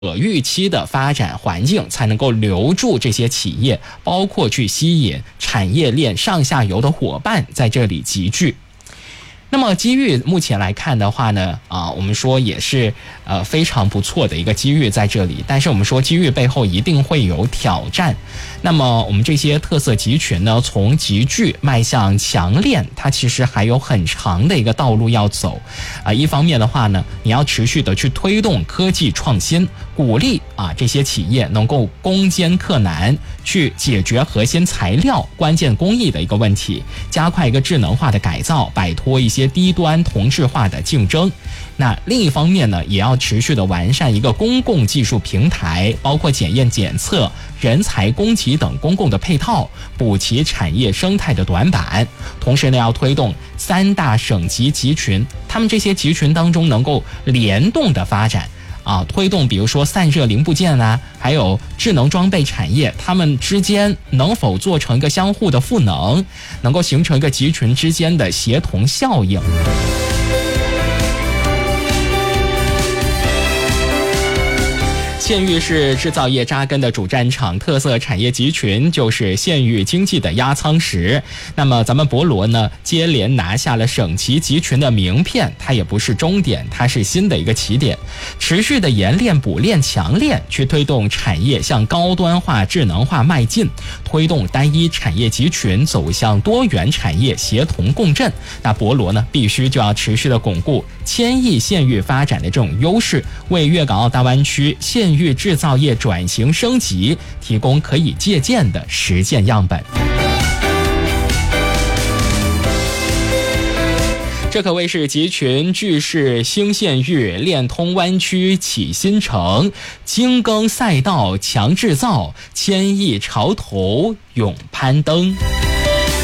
可预期的发展环境，才能够留住这些企业，包括去吸引产业链上下游的伙伴在这里集聚。那么机遇目前来看的话呢，我们说也是非常不错的一个机遇在这里，但是我们说机遇背后一定会有挑战。那么我们这些特色集群呢，从集聚迈向强链，它其实还有很长的一个道路要走。一方面的话呢，你要持续的去推动科技创新，鼓励这些企业能够攻坚克难，去解决核心材料关键工艺的一个问题，加快一个智能化的改造，摆脱一些低端同质化的竞争。那另一方面呢，也要持续的完善一个公共技术平台，包括检验检测、人才供给等公共的配套，补齐产业生态的短板。同时呢，要推动3大省级集群，他们这些集群当中能够联动的发展。推动比如说散热零部件还有智能装备产业，它们之间能否做成一个相互的赋能，能够形成一个集群之间的协同效应。县域是制造业扎根的主战场，特色产业集群就是县域经济的压舱石。那么咱们博罗呢，接连拿下了省级集群的名片，它也不是终点，它是新的一个起点。持续的研炼、补炼、强炼，去推动产业向高端化、智能化迈进，推动单一产业集群走向多元产业协同共振。那博罗呢，必须就要持续的巩固千亿县域发展的这种优势，为粤港澳大湾区县域制造业转型升级提供可以借鉴的实践样本。这可谓是集群聚势兴县域，链通湾区起新城，精耕赛道强制造，千亿潮头永攀登。